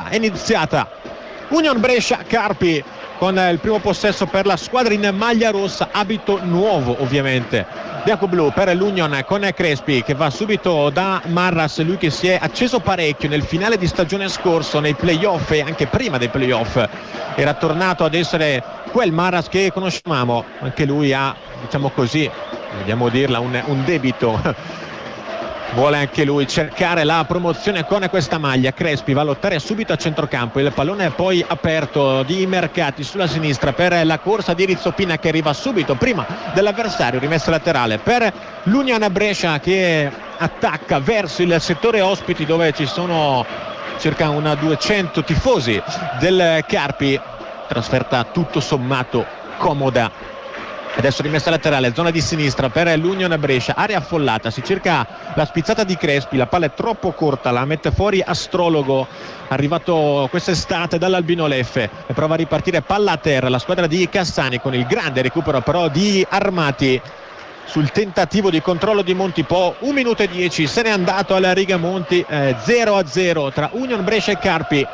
è iniziata. Union Brescia Carpi con il primo possesso per la squadra in maglia rossa, abito nuovo ovviamente, bianco-blu per l'Union, con Crespi che va subito da Marras, lui che si è acceso parecchio nel finale di stagione scorso, nei playoff e anche prima dei playoff era tornato ad essere quel Marras che conosciamo. Anche lui ha, diciamo così, vediamo dirla, un debito. Vuole anche lui cercare la promozione con questa maglia. Crespi va a lottare subito a centrocampo, il pallone è poi aperto di Mercati sulla sinistra per la corsa di Rizzopina che arriva subito prima dell'avversario, rimessa laterale per l'Union Brescia che attacca verso il settore ospiti dove ci sono circa una 200 tifosi del Carpi. Trasferta tutto sommato comoda. Adesso rimessa laterale, zona di sinistra per l'Union Brescia, area affollata, si cerca la spizzata di Crespi, la palla è troppo corta, la mette fuori Astrologo, arrivato quest'estate dall'Albino Leffe, e prova a ripartire palla a terra la squadra di Cassani con il grande recupero però di Armati sul tentativo di controllo di Montipò. 1 minuto e 10, se n'è andato alla Rigamonti, 0-0 tra Union Brescia e Carpi.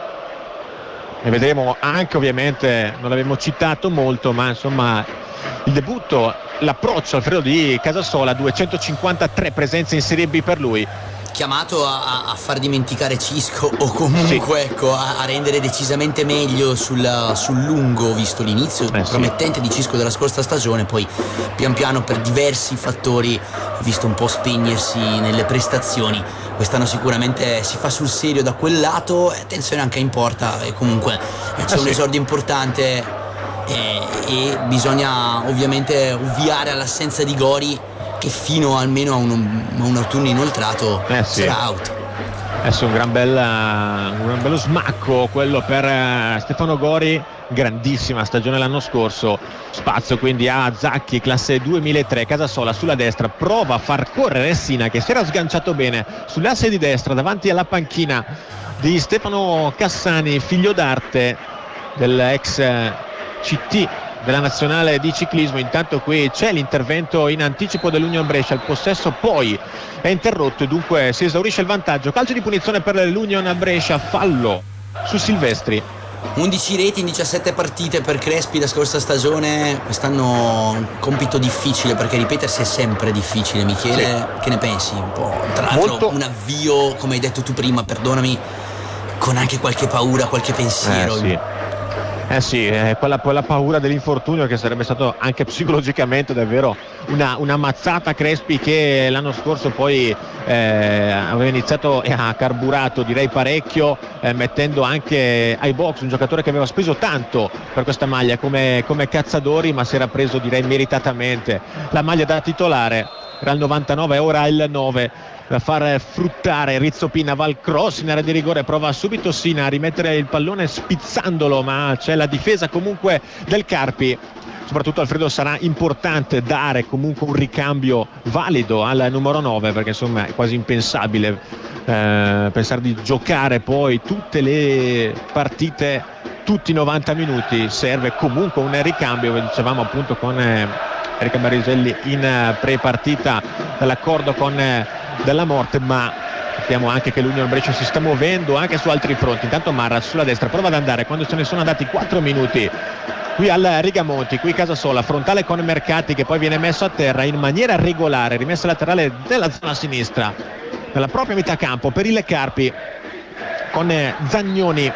E vedremo anche, ovviamente non l'abbiamo citato molto, ma insomma il debutto, l'approccio Alfredo di Casasola, 253 presenze in Serie B per lui, chiamato a far dimenticare Cisco o comunque sì, ecco, a rendere decisamente meglio sul lungo, visto l'inizio promettente di Cisco della scorsa stagione, poi pian piano per diversi fattori visto un po' spegnersi nelle prestazioni. Quest'anno sicuramente si fa sul serio da quel lato, e attenzione anche in porta, e comunque c'è un esordio importante e bisogna ovviamente ovviare all'assenza di Gori, che fino almeno a un autunno inoltrato sarà out. Adesso un gran bello smacco quello per Stefano Gori, grandissima stagione l'anno scorso. Spazio quindi a Zacchi, classe 2003. Casasola sulla destra prova a far correre Sina che si era sganciato bene sull'asse di destra davanti alla panchina di Stefano Cassani, figlio d'arte dell'ex CT della nazionale di ciclismo. Intanto qui c'è l'intervento in anticipo dell'Union Brescia, il possesso poi è interrotto e dunque si esaurisce il vantaggio. Calcio di punizione per l'Union Brescia, fallo su Silvestri. 11 reti in 17 partite per Crespi la scorsa stagione, quest'anno un compito difficile perché ripetersi è sempre difficile. Michele, sì, che ne pensi? Un po', tra l'altro un avvio, come hai detto tu prima, perdonami, con anche qualche paura, qualche pensiero. Quella paura dell'infortunio che sarebbe stato anche psicologicamente davvero una mazzata. Crespi che l'anno scorso poi aveva iniziato e ha carburato direi parecchio, mettendo anche ai box un giocatore che aveva speso tanto per questa maglia come Cazzatori, ma si era preso direi meritatamente la maglia da titolare. Era il 99 e ora il 9 da far fruttare. Rizzopina va al cross in area di rigore, prova subito Sina a rimettere il pallone spizzandolo, ma c'è la difesa comunque del Carpi. Soprattutto Alfredo sarà importante dare comunque un ricambio valido al numero 9, perché insomma è quasi impensabile pensare di giocare poi tutte le partite, tutti i 90 minuti. Serve comunque un ricambio, dicevamo appunto con Erika Mariselli in pre-partita dall'accordo con Della Morte, ma sappiamo anche che l'Union Brescia si sta muovendo anche su altri fronti. Intanto Marra sulla destra prova ad andare quando se ne sono andati 4 minuti qui al Rigamonti. Qui Casasola, frontale con Mercati che poi viene messo a terra in maniera regolare, rimessa laterale della zona sinistra nella propria metà campo per il Carpi, con Zagnoni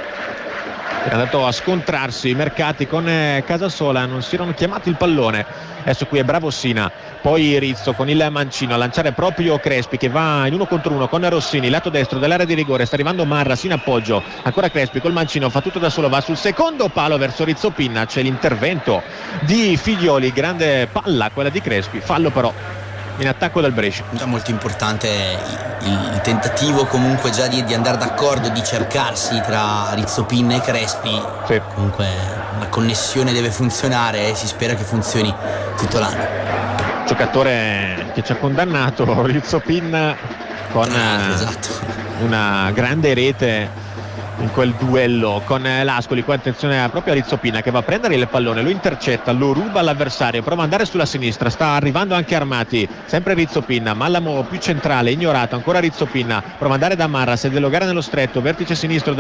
è andato a scontrarsi Mercati con Casasola, non si erano chiamati il pallone. Adesso qui è bravo Sina, poi Rizzo con il mancino a lanciare proprio Crespi che va in 1 contro 1 con Rossini, lato destro dell'area di rigore, sta arrivando Marras in appoggio, ancora Crespi col mancino, fa tutto da solo, va sul secondo palo verso Rizzopinna, c'è l'intervento di Figlioli, grande palla quella di Crespi, fallo però in attacco dal Brescia. Già molto importante il tentativo comunque già di andare d'accordo, di cercarsi tra Rizzopinna e Crespi. Sì. Comunque la connessione deve funzionare e si spera che funzioni tutto l'anno. Giocatore che ci ha condannato Rizzopinna con esatto, una grande rete in quel duello con l'Ascoli. Qua attenzione proprio a Rizzopinna che va a prendere il pallone, lo intercetta, lo ruba all'avversario, prova ad andare sulla sinistra, sta arrivando anche Armati, sempre Rizzopinna, Mallamo più centrale, ignorato, ancora Rizzopinna, prova ad andare da Marras e delogare nello stretto, vertice sinistro